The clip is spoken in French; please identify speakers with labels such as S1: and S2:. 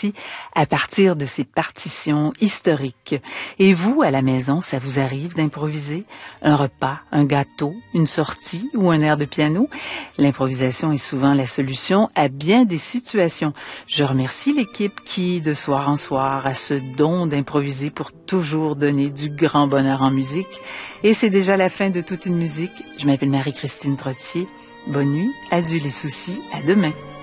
S1: aussi à partir de ces partitions historiques. Et vous, à la maison, ça vous arrive d'improviser? Un repas, un gâteau, une sortie ou un air de piano? L'improvisation est souvent la solution à bien des situations. Je remercie l'équipe qui, de soir en soir, a ce don d'improviser pour toujours donner du grand bonheur en musique. Et c'est déjà la fin de toute une musique. Je m'appelle Marie-Christine Trottier. Bonne nuit, adieu les soucis, à demain.